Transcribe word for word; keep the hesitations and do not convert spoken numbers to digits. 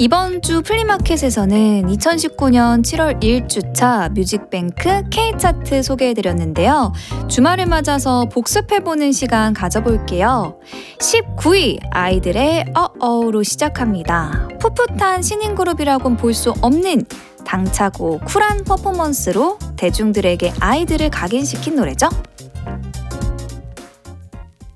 이번 주 플리마켓에서는 이천십구 년 칠월 일 주차 뮤직뱅크 K차트 소개해드렸는데요. 주말을 맞아서 복습해보는 시간 가져볼게요. 십구 위 아이들의 어어로 시작합니다. 풋풋한 신인 그룹이라곤 볼 수 없는 당차고 쿨한 퍼포먼스로 대중들에게 아이들을 각인시킨 노래죠.